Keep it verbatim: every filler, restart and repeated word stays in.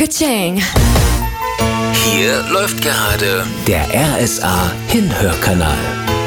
Ka-ching. Hier läuft gerade der R S A Hinhörkanal.